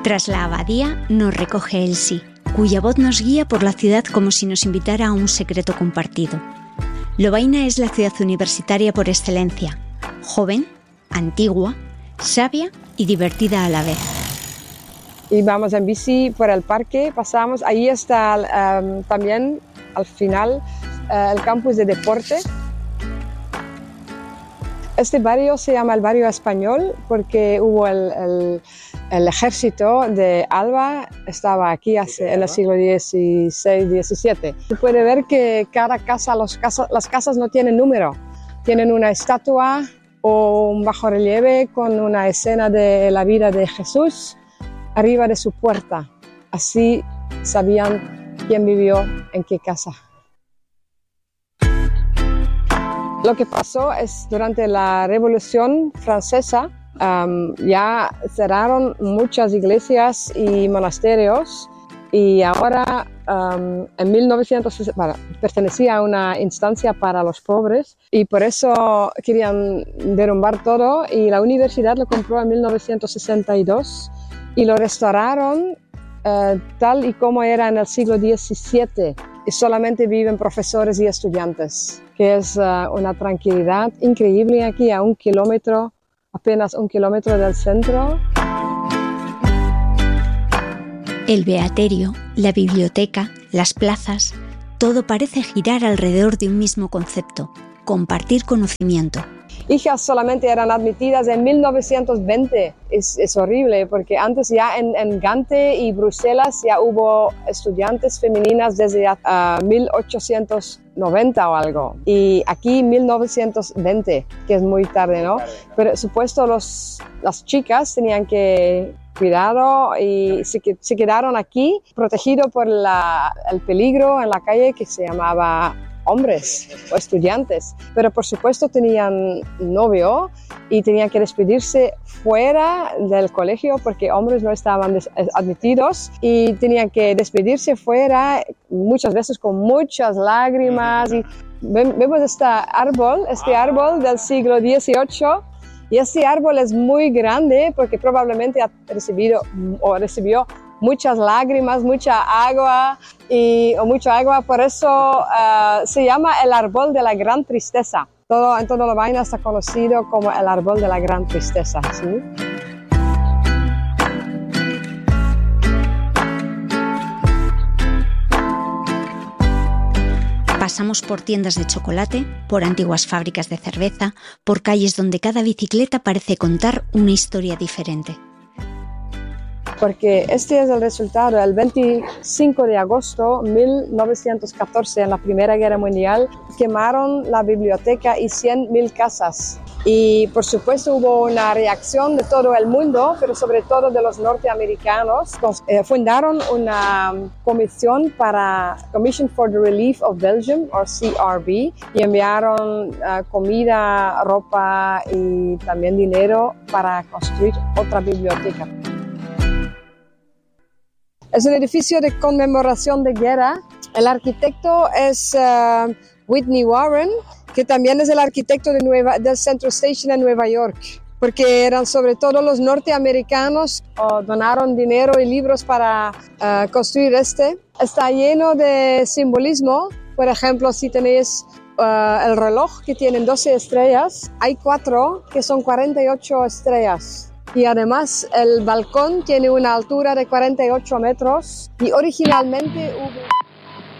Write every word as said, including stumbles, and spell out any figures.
Tras la abadía nos recoge Elsie, cuya voz nos guía por la ciudad como si nos invitara a un secreto compartido. Lovaina es la ciudad universitaria por excelencia, joven, antigua, sabia y divertida a la vez. Y vamos en bici por el parque, pasamos, ahí está um, también al final uh, el campus de deporte. Este barrio se llama el barrio español porque hubo el, el, el ejército de Alba, estaba aquí hace, en el siglo dieciséis diecisiete. Se puede ver que cada casa, los casa, las casas no tienen número, tienen una estatua o un bajorrelieve con una escena de la vida de Jesús arriba de su puerta. Así sabían quién vivió en qué casa. Lo que pasó es durante la Revolución Francesa um, ya cerraron muchas iglesias y monasterios y ahora um, en mil novecientos sesenta bueno, pertenecía a una instancia para los pobres y por eso querían derrumbar todo y la universidad lo compró en mil novecientos sesenta y dos y lo restauraron uh, tal y como era en el siglo diecisiete y solamente viven profesores y estudiantes, que es uh, una tranquilidad increíble aquí a un kilómetro, apenas un kilómetro del centro. El beaterio, la biblioteca, las plazas, todo parece girar alrededor de un mismo concepto, compartir conocimiento. Hijas solamente eran admitidas en mil novecientos veinte. Es, es horrible porque antes ya en, en Gante y Bruselas ya hubo estudiantes femeninas desde uh, mil ochocientos noventa o algo. Y aquí mil novecientos veinte, que es muy tarde, ¿no? Pero supuesto los, las chicas tenían que cuidado y se, se quedaron aquí protegidos por la, el peligro en la calle que se llamaba hombres o estudiantes, pero por supuesto tenían novio y tenían que despedirse fuera del colegio porque hombres no estaban admitidos y tenían que despedirse fuera muchas veces con muchas lágrimas. Y vemos este árbol, este árbol del siglo dieciocho y este árbol es muy grande porque probablemente ha recibido o recibió muchas lágrimas, mucha agua y o mucha agua, por eso uh, se llama el árbol de la gran tristeza. Todo, en toda Lovaina está conocido como el árbol de la gran tristeza, ¿sí? Pasamos por tiendas de chocolate, por antiguas fábricas de cerveza, por calles donde cada bicicleta parece contar una historia diferente. Porque este es el resultado. El veinticinco de agosto de mil novecientos catorce, en la Primera Guerra Mundial, quemaron la biblioteca y cien mil casas. Y por supuesto hubo una reacción de todo el mundo, pero sobre todo de los norteamericanos. Eh, fundaron una comisión para Commission for the Relief of Belgium, o C R B, y enviaron uh, comida, ropa y también dinero para construir otra biblioteca. Es un edificio de conmemoración de guerra. El arquitecto es uh, Whitney Warren, que también es el arquitecto de Nueva, del Central Station en Nueva York, porque eran sobre todo los norteamericanos que uh, donaron dinero y libros para uh, construir este. Está lleno de simbolismo. Por ejemplo, si tenéis uh, el reloj que tiene doce estrellas, hay cuatro que son cuarenta y ocho estrellas. Y además el balcón tiene una altura de cuarenta y ocho metros y originalmente hubo...